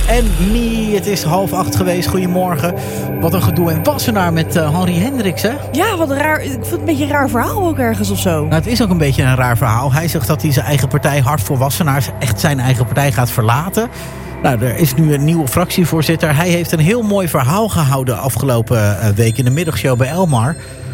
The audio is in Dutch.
en me. Het is 7:30 geweest. Goedemorgen. Wat een gedoe in Wassenaar met Henri Hendricks, hè? Ja, wat raar. Ik vind het een beetje een raar verhaal ook ergens of zo. Nou, het is ook een beetje een raar verhaal. Hij zegt dat hij zijn eigen partij Hart voor Wassenaars echt zijn eigen partij gaat verlaten. Nou, er is nu een nieuwe fractievoorzitter. Hij heeft een heel mooi verhaal gehouden afgelopen week in de middagshow bij Elmar.